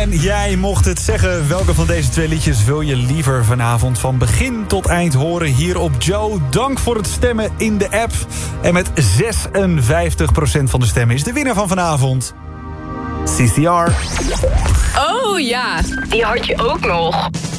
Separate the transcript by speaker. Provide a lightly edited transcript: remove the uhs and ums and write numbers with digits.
Speaker 1: En jij mocht het zeggen. Welke van deze twee liedjes wil je liever vanavond van begin tot eind horen hier op Joe? Dank voor het stemmen in de app. En met 56% van de stemmen is de winnaar van vanavond CCR.
Speaker 2: Oh ja, die had je ook nog.